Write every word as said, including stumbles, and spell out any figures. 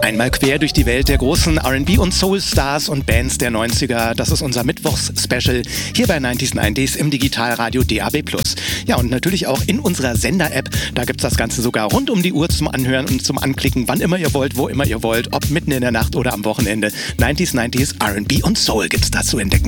Einmal quer durch die Welt der großen R and B und Soul-Stars und Bands der neunziger. Das ist unser Mittwochs-Special hier bei neunzig neunzig im Digitalradio D A B plus. Ja, und natürlich auch in unserer Sender-App. Da gibt's das Ganze sogar rund um die Uhr zum Anhören und zum Anklicken, wann immer ihr wollt, wo immer ihr wollt, ob mitten in der Nacht oder am Wochenende. neunzig neunzig R and B und Soul gibt's da zu entdecken.